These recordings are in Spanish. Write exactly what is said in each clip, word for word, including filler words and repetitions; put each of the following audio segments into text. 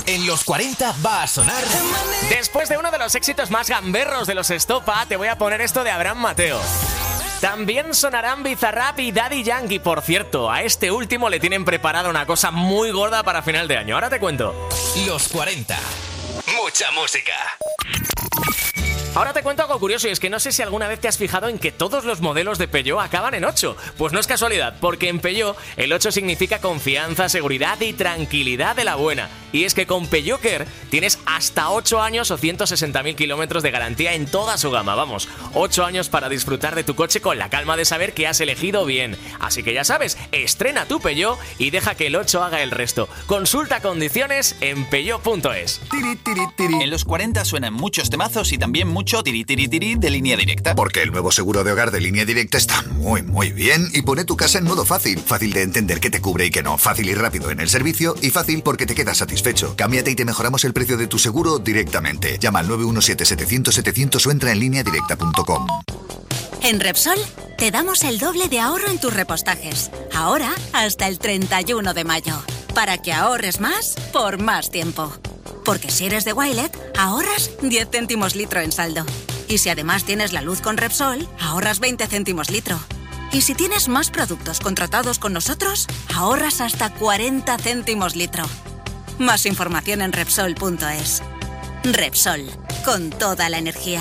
En los cuarenta va a sonar. Después de uno de los éxitos más gamberros de los Estopa, te voy a poner esto de Abraham Mateo. También sonarán Bizarrap y Daddy Yankee. Por cierto, a este último le tienen preparada una cosa muy gorda para final de año. Ahora te cuento. Los cuarenta. Mucha música. Ahora te cuento algo curioso, y es que no sé si alguna vez te has fijado en que todos los modelos de Peugeot acaban en ocho. Pues no es casualidad, porque en Peugeot el ocho significa confianza, seguridad y tranquilidad de la buena. Y es que con Peugeot Care tienes hasta ocho años o ciento sesenta mil kilómetros de garantía en toda su gama. Vamos, ocho años para disfrutar de tu coche con la calma de saber que has elegido bien. Así que ya sabes, estrena tu Peugeot y deja que el ocho haga el resto. Consulta condiciones en peugeot punto es. Tiri, tiri, tiri. En los cuarenta suenan muchos temazos y también mucho tiri, tiri, tiri de Línea Directa. Porque el nuevo seguro de hogar de Línea Directa está muy, muy bien y pone tu casa en modo fácil. Fácil de entender qué te cubre y qué no. Fácil y rápido en el servicio y fácil porque te quedas satisfecho. Cámbiate y te mejoramos el precio de tu seguro directamente. Llama al nueve uno siete, setecientos, setecientos o entra en línea directa punto com. En Repsol te damos el doble de ahorro en tus repostajes. Ahora hasta el treinta y uno de mayo. Para que ahorres más por más tiempo. Porque si eres de Wilet, ahorras diez céntimos litro en saldo. Y si además tienes la luz con Repsol, ahorras veinte céntimos litro. Y si tienes más productos contratados con nosotros, ahorras hasta cuarenta céntimos litro. Más información en Repsol punto es. Repsol, con toda la energía.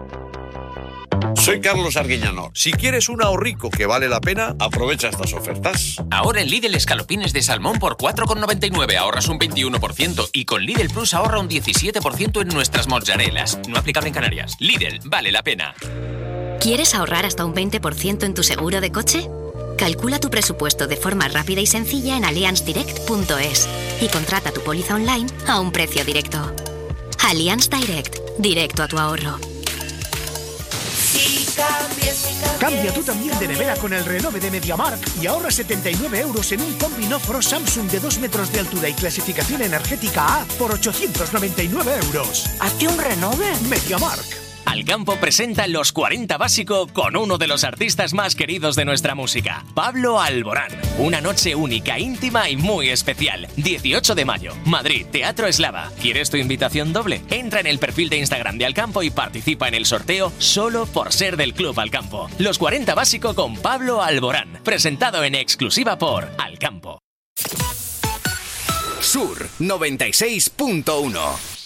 Soy Carlos Arguiñano. Si quieres un ahorrico que vale la pena, aprovecha estas ofertas. Ahora en Lidl escalopines de salmón por cuatro con noventa y nueve ahorras un veintiuno por ciento y con Lidl Plus ahorra un diecisiete por ciento en nuestras mozzarelas. No aplicable en Canarias. Lidl, vale la pena. ¿Quieres ahorrar hasta un veinte por ciento en tu seguro de coche? Calcula tu presupuesto de forma rápida y sencilla en allianz direct punto es y contrata tu póliza online a un precio directo. Allianz Direct, directo a tu ahorro. Cambia tú también de nevera con el renove de MediaMarkt y ahorra setenta y nueve euros en un Combi No Frost Samsung de dos metros de altura y clasificación energética A por ochocientos noventa y nueve euros. ¿Hazte un renove? MediaMarkt. Alcampo presenta Los cuarenta Básico con uno de los artistas más queridos de nuestra música, Pablo Alborán. Una noche única, íntima y muy especial. dieciocho de mayo, Madrid, Teatro Eslava. ¿Quieres tu invitación doble? Entra en el perfil de Instagram de Alcampo y participa en el sorteo solo por ser del Club Alcampo. Los cuarenta Básico con Pablo Alborán. Presentado en exclusiva por Alcampo. Sur noventa y seis punto uno.